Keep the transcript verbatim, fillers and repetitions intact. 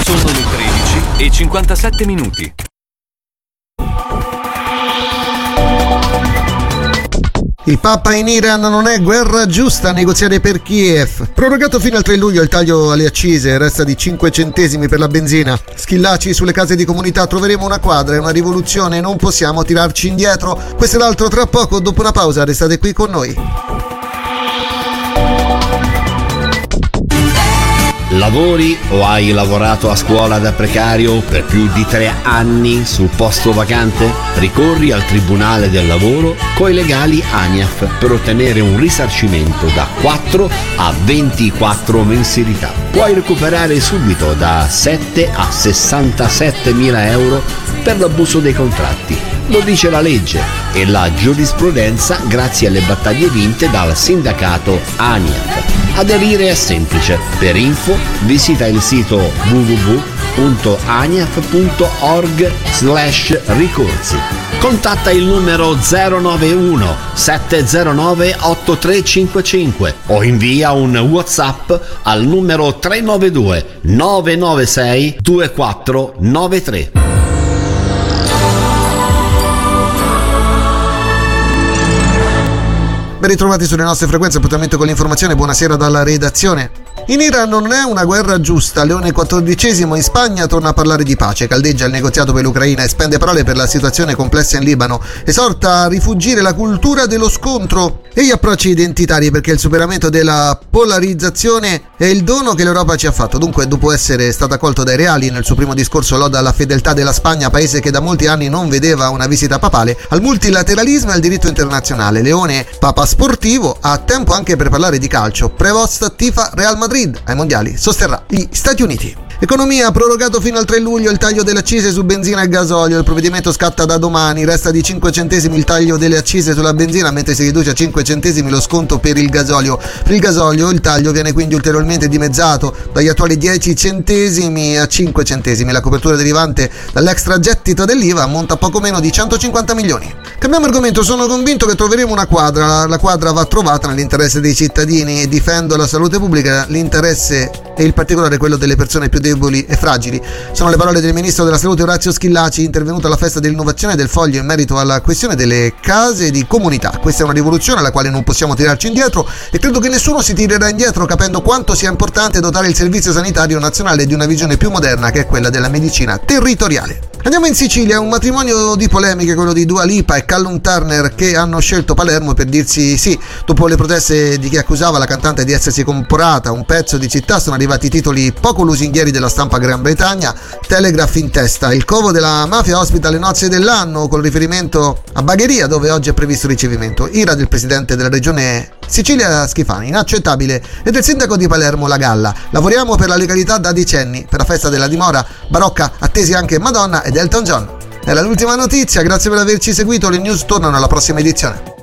Sono le tredici e cinquantasette minuti. Il Papa in Iran non è guerra giusta a negoziare per Kiev. Prorogato fino al tre luglio il taglio alle accise, resta di cinque centesimi per la benzina. Schillaci sulle case di comunità, troveremo una quadra e una rivoluzione, non possiamo tirarci indietro. Questo e l'altro tra poco, dopo una pausa, restate qui con noi. Lavori o hai lavorato a scuola da precario per più di tre anni sul posto vacante? Ricorri al Tribunale del Lavoro coi legali ANIAF per ottenere un risarcimento da quattro a ventiquattro mensilità. Puoi recuperare subito da sette a sessantasette mila euro per l'abuso dei contratti. Lo dice la legge e la giurisprudenza grazie alle battaglie vinte dal sindacato ANIAF. Aderire è semplice. Per info visita il sito w w w punto aniaf punto org slash ricorsi. Contatta il numero zero nove uno sette zero nove otto tre cinque cinque o invia un WhatsApp al numero tre nove due nove nove sei due quattro nove tre. Ben ritrovati sulle nostre frequenze, appuntamento con l'informazione, buonasera dalla redazione. In Iran non è una guerra giusta, Leone quattordicesimo in Spagna torna a parlare di pace, caldeggia il negoziato per l'Ucraina e spende parole per la situazione complessa in Libano, esorta a rifugire la cultura dello scontro e gli approcci identitari perché il superamento della polarizzazione è il dono che l'Europa ci ha fatto. Dunque, dopo essere stato accolto dai reali nel suo primo discorso loda alla fedeltà della Spagna, paese che da molti anni non vedeva una visita papale, al multilateralismo e al diritto internazionale, Leone, papa sportivo, ha tempo anche per parlare di calcio. Prevost tifa Real Madrid, ai mondiali sosterrà gli Stati Uniti. Economia, prorogato fino al tre luglio il taglio delle accise su benzina e gasolio, il provvedimento scatta da domani, resta di cinque centesimi il taglio delle accise sulla benzina mentre si riduce a cinque centesimi lo sconto per il gasolio. Per il gasolio il taglio viene quindi ulteriormente dimezzato dagli attuali dieci centesimi a cinque centesimi, la copertura derivante dall'extragettito dell'I V A ammonta a poco meno di centocinquanta milioni. Cambiamo argomento, sono convinto che troveremo una quadra, la quadra va trovata nell'interesse dei cittadini, difendo la salute pubblica, l'interesse e in particolare quello delle persone più deboli e fragili. Sono le parole del ministro della salute Orazio Schillaci, intervenuto alla festa dell'innovazione del Foglio in merito alla questione delle case di comunità. Questa è una rivoluzione alla quale non possiamo tirarci indietro e credo che nessuno si tirerà indietro capendo quanto sia importante dotare il Servizio Sanitario Nazionale di una visione più moderna che è quella della medicina territoriale. Andiamo in Sicilia, un matrimonio di polemiche, quello di Dua Lipa e Callum Turner, che hanno scelto Palermo per dirsi sì. Dopo le proteste di chi accusava la cantante di essersi comporata un pezzo di città sono arrivati titoli poco lusinghieri della stampa Gran Bretagna. Telegraph in testa, il covo della mafia ospita le nozze dell'anno con riferimento a Bagheria dove oggi è previsto il ricevimento. Ira del presidente della regione Sicilia Schifani, inaccettabile, e del sindaco di Palermo La Galla. Lavoriamo per la legalità da decenni, per la festa della dimora barocca attesi anche Madonna ed Elton John. Era l'ultima notizia, grazie per averci seguito, le news tornano alla prossima edizione.